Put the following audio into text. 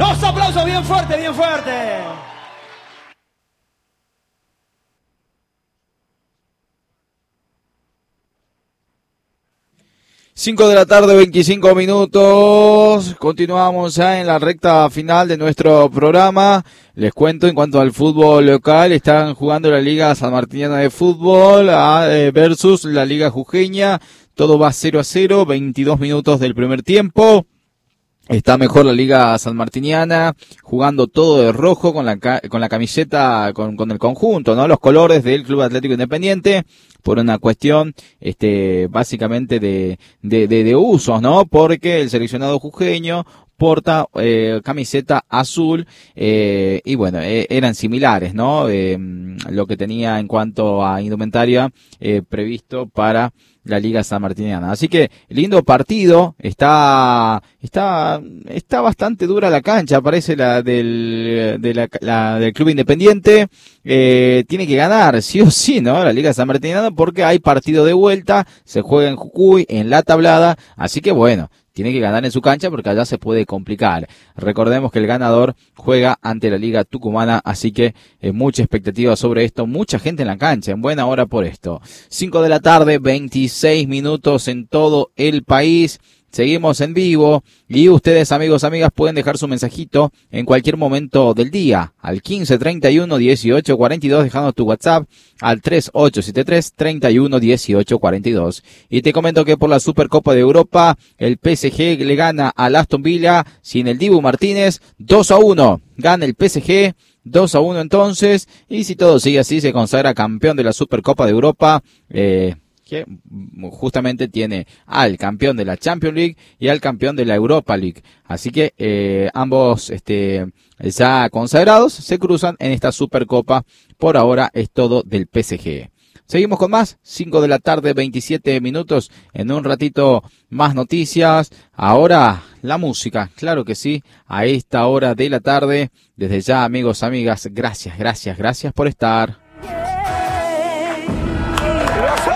Los aplausos bien fuerte, bien fuerte. 5 de la tarde, 25 minutos. Continuamos ya en la recta final de nuestro programa. Les cuento, en cuanto al fútbol local, están jugando la Liga Sanmartiniana de Fútbol versus la Liga Jujeña. Todo va 0-0, 22 minutos del primer tiempo. Está mejor la Liga Sanmartiniana, jugando todo de rojo con la camiseta, con el conjunto, ¿no? Los colores del Club Atlético Independiente, por una cuestión, básicamente de usos, ¿no? Porque el seleccionado jujeño porta camiseta azul, y bueno, eran similares, ¿no? Lo que tenía en cuanto a indumentaria previsto para la Liga Sanmartiniana. Así que lindo partido, está bastante dura la cancha, parece la del Club Independiente. Tiene que ganar sí o sí, ¿no? La Liga Sanmartiniana, porque hay partido de vuelta, se juega en Jujuy, en La Tablada, así que bueno, tiene que ganar en su cancha porque allá se puede complicar. Recordemos que el ganador juega ante la Liga Tucumana, así que mucha expectativa sobre esto, mucha gente en la cancha, en buena hora por esto. 5 de la tarde, 26 minutos en todo el país. Seguimos en vivo y ustedes, amigos, amigas, pueden dejar su mensajito en cualquier momento del día al 1531-1842, dejando tu WhatsApp al 3873-311842. Y te comento que por la Supercopa de Europa, el PSG le gana al Aston Villa sin el Dibu Martínez 2-1. Gana el PSG 2-1 entonces, y si todo sigue así, se consagra campeón de la Supercopa de Europa, que justamente tiene al campeón de la Champions League y al campeón de la Europa League. Así que ambos ya consagrados se cruzan en esta Supercopa. Por ahora es todo del PSG. Seguimos con más, 5 de la tarde, 27 minutos. En un ratito más noticias. Ahora la música, claro que sí, a esta hora de la tarde. Desde ya, amigos, amigas, gracias por estar.